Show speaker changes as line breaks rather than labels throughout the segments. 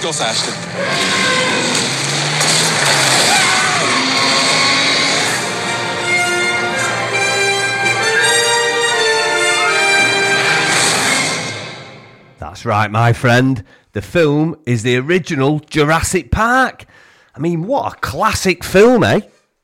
Michaels Ashton.
That's right, my friend. The film is the original Jurassic Park. I mean, what a classic film, eh?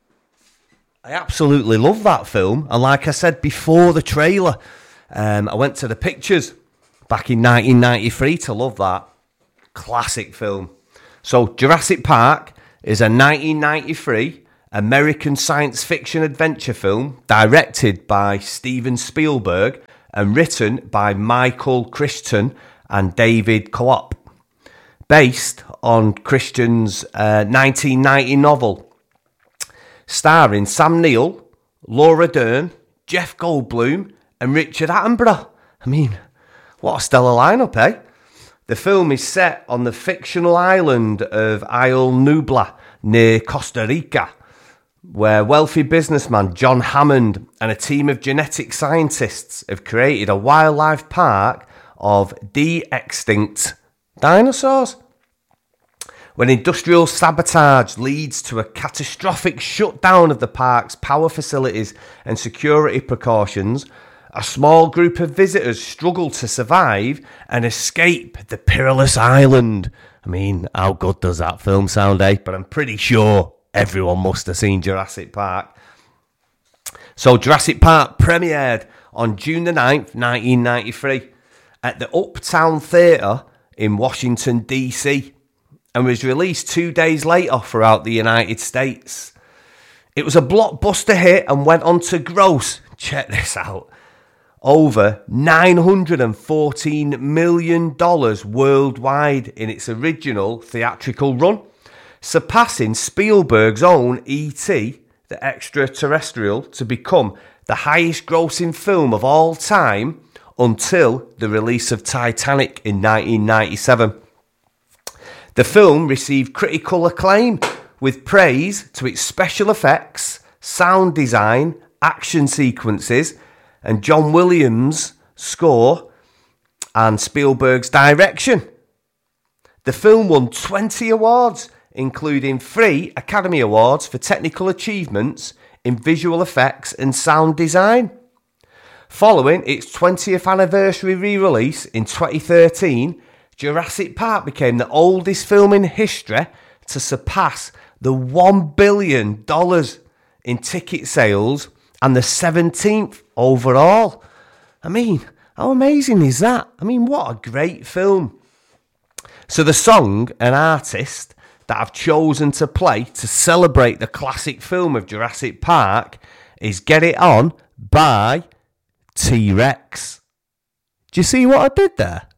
I absolutely love that film. And like I said before the trailer, I went to the pictures back in 1993 to love that. Classic film. So Jurassic Park is a 1993 American science fiction adventure film directed by Steven Spielberg and written by Michael Crichton and David Koepp, based on Crichton's 1990 novel, starring Sam Neill, Laura Dern, Jeff Goldblum and Richard Attenborough. I mean, what a stellar lineup, eh? The film is set on the fictional island of Isle Nublar near Costa Rica, where wealthy businessman John Hammond and a team of genetic scientists have created a wildlife park of de-extinct dinosaurs. When industrial sabotage leads to a catastrophic shutdown of the park's power facilities and security precautions, a small group of visitors struggle to survive and escape the perilous island. I mean, how good does that film sound, eh? But I'm pretty sure everyone must have seen Jurassic Park. So Jurassic Park premiered on June the 9th, 1993 at the Uptown Theatre in Washington, D.C. and was released 2 days later throughout the United States. It was a blockbuster hit and went on to gross, check this out, over $914 million worldwide in its original theatrical run, surpassing Spielberg's own E.T., the Extraterrestrial, to become the highest grossing film of all time until the release of Titanic in 1997. The film received critical acclaim with praise to its special effects, sound design, action sequences, and John Williams' score and Spielberg's direction. The film won 20 awards, including 3 Academy Awards for technical achievements in visual effects and sound design. Following its 20th anniversary re-release in 2013, Jurassic Park became the oldest film in history to surpass the $1 billion in ticket sales and the 17th overall. I mean, how amazing is that? I mean, what a great film. So the song and artist that I've chosen to play to celebrate the classic film of Jurassic Park is Get It On by T-Rex. Do you see what I did there?